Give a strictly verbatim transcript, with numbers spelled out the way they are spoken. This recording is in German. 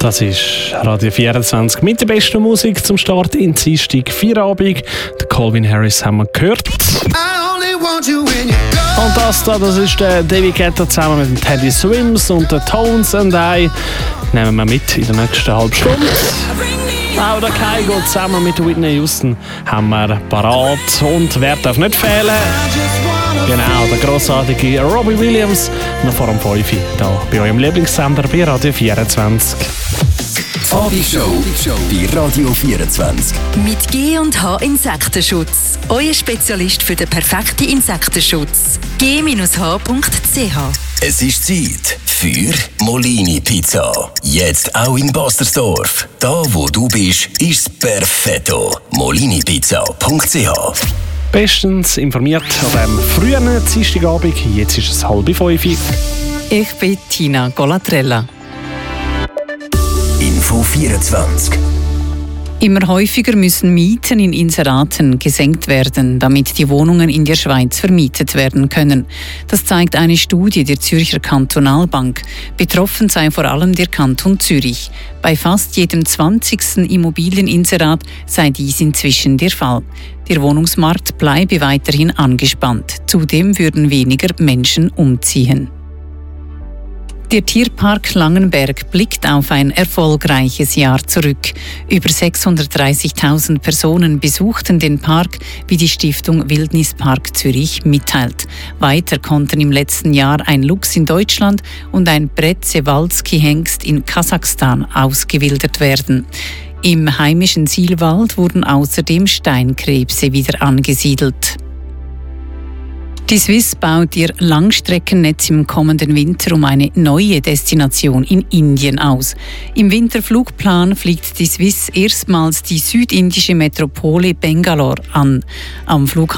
Das ist Radio vierundzwanzig mit der besten Musik zum Start in Dienstag Feierabend. Der Calvin Harris haben wir gehört. Und das da, das ist der David Guetta zusammen mit dem Teddy Swims und den Tones and I. Nehmen wir mit in der nächsten halben Stunde. Auch der Kai geht zusammen mit Whitney Houston haben wir parat. Und wer darf nicht fehlen? Genau, der grossartige Robbie Williams. Noch vor dem fünf Uhr hier bei eurem Lieblingssender bei Radio vierundzwanzig. Abendshow bei Radio vierundzwanzig. Mit G und H Insektenschutz. Euer Spezialist für den perfekten Insektenschutz. G H punkt c h. Es ist Zeit für Molini Pizza. Jetzt auch in Bastersdorf. Da, wo du bist, ist perfetto. molini pizza punkt c h. Bestens informiert an diesem frühen Dienstagabend. Jetzt ist es halb fünf. Ich bin Tina Golatrella. Info vierundzwanzig. Immer häufiger müssen Mieten in Inseraten gesenkt werden, damit die Wohnungen in der Schweiz vermietet werden können. Das zeigt eine Studie der Zürcher Kantonalbank. Betroffen sei vor allem der Kanton Zürich. Bei fast jedem zwanzigsten Immobilieninserat sei dies inzwischen der Fall. Der Wohnungsmarkt bleibe weiterhin angespannt. Zudem würden weniger Menschen umziehen. Der Tierpark Langenberg blickt auf ein erfolgreiches Jahr zurück. Über sechshundertdreißigtausend Personen besuchten den Park, wie die Stiftung Wildnispark Zürich mitteilt. Weiter konnten im letzten Jahr ein Luchs in Deutschland und ein Przewalski-Hengst in Kasachstan ausgewildert werden. Im heimischen Sihlwald wurden außerdem Steinkrebse wieder angesiedelt. Die Swiss baut ihr Langstreckennetz im kommenden Winter um eine neue Destination in Indien aus. Im Winterflugplan fliegt die Swiss erstmals die südindische Metropole Bangalore an. Am Flughafen